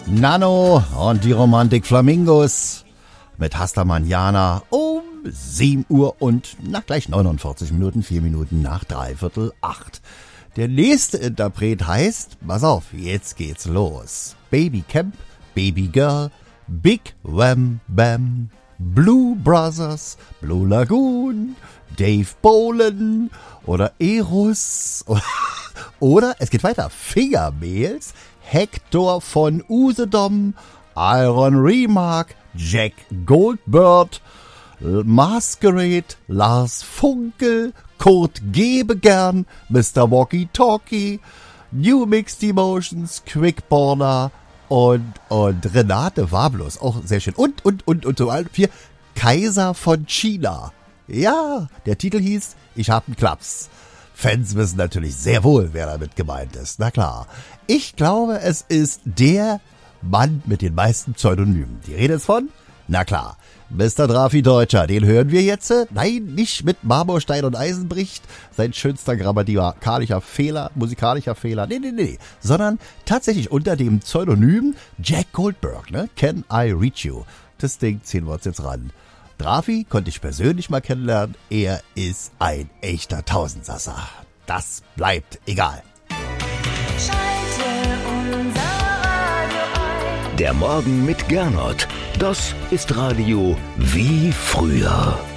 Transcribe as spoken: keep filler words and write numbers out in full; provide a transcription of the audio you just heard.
Nano und die Romantik Flamingos mit Hasta Manana um sieben Uhr und nach gleich neunundvierzig Minuten, vier Minuten nach dreiviertel acht. Der nächste Interpret heißt, pass auf, jetzt geht's los. Baby Camp, Baby Girl, Big Wham Bam, Blue Brothers, Blue Lagoon, Dave Bolan oder Eros oder, es geht weiter, Fingermails, Hector von Usedom, Iron Remark, Jack Goldbird, Masquerade, Lars Funkel, Kurt Gebegern, Mister Walkie Talkie, New Mixed Emotions, Quickborner und, und Renate Wablos, auch sehr schön. Und, und, und, und so allen vier, Kaiser von China. Ja, der Titel hieß Ich hab 'n Klaps. Fans wissen natürlich sehr wohl, wer damit gemeint ist. Na klar. Ich glaube, es ist der Mann mit den meisten Pseudonymen. Die Rede ist von, na klar, Mister Drafi Deutscher, den hören wir jetzt. Nein, nicht mit Marmorstein und Eisenbricht, sein schönster grammatikalischer Fehler, musikalischer Fehler, nee, nee, nee, sondern tatsächlich unter dem Pseudonym Jack Goldberg, ne? Can I Reach You? Das Ding ziehen wir uns jetzt ran. Drafi konnte ich persönlich mal kennenlernen, er ist ein echter Tausendsasser. Das bleibt egal. Der Morgen mit Gernot, das ist Radio wie früher.